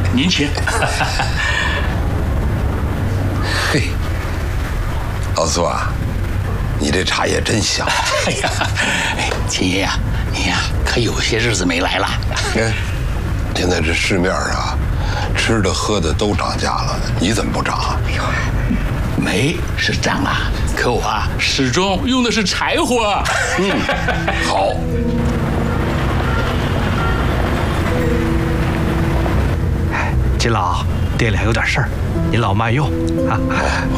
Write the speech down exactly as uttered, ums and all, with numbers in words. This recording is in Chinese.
您请。 嘿，老苏啊，你这茶叶真香。 哎呀，哎，秦爷呀，你呀可有些日子没来了。 哎，现在这市面上吃的喝的都涨价了，你怎么不涨啊？哎呦， 煤是涨了，可我啊始终用的是柴火。 嗯，好。 金老，店里还有点事儿，您老慢用啊。